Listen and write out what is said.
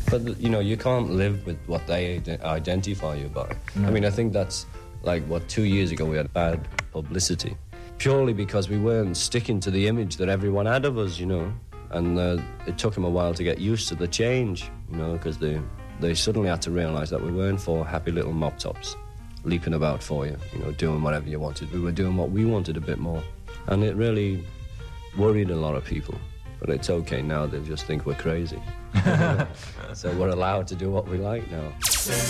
But, you know, you can't live with what they identify you by. No. I mean, I think that's like, 2 years ago we had bad publicity. Purely because we weren't sticking to the image that everyone had of us, you know. And it took them a while to get used to the change, you know, because they suddenly had to realise that we weren't four happy little mop tops leaping about for you, you know, doing whatever you wanted. We were doing what we wanted a bit more. And it really worried a lot of people. But it's okay now, they just think we're crazy. So we're allowed to do what we like now.